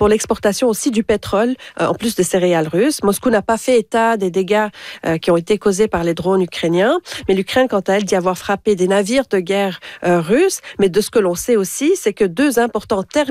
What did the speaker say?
pour l'exportation aussi du pétrole, en plus des céréales russes. Moscou n'a pas fait état des dégâts qui ont été causés par les drones ukrainiens, mais l'Ukraine, quant à elle, dit avoir frappé des navires de guerre russes. Mais de ce que l'on sait aussi, c'est que deux importants terminaux